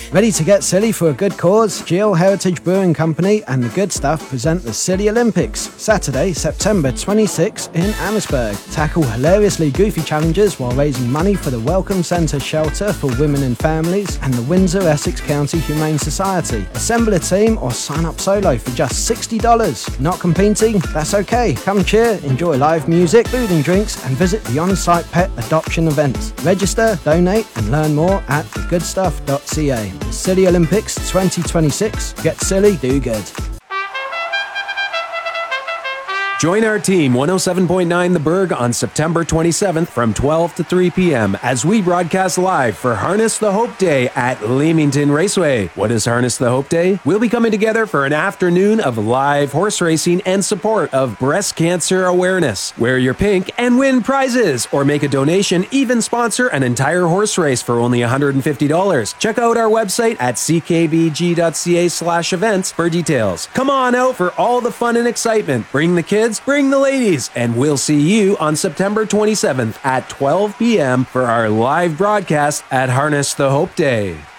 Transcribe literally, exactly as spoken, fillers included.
Ready to get silly for a good cause? G L Heritage Brewing Company and The Good Stuff present the Silly Olympics, Saturday, September twenty-sixth in Amherstburg. Tackle hilariously goofy challenges while raising money for the Welcome Centre Shelter for Women and Families and the Windsor-Essex County Humane Society. Assemble a team or sign up solo for just sixty dollars. Not competing? That's okay. Come cheer, enjoy live music, food and drinks, and visit the on-site pet adoption events. Register, donate, and learn more at the good stuff dot c a. The Silly Olympics twenty twenty-six. Get silly, do good. Join our team one oh seven point nine The Berg on September twenty-seventh from twelve to three p.m. as we broadcast live for Harness the Hope Day at Leamington Raceway. What is Harness the Hope Day? We'll be coming together for an afternoon of live horse racing and support of breast cancer awareness. Wear your pink and win prizes, or make a donation, even sponsor an entire horse race for only one hundred fifty dollars. Check out our website at c k b g dot c a slash events for details. Come on out for all the fun and excitement. Bring the kids, bring the ladies, and we'll see you on September twenty-seventh at twelve p.m. for our live broadcast at Harness the Hope Day.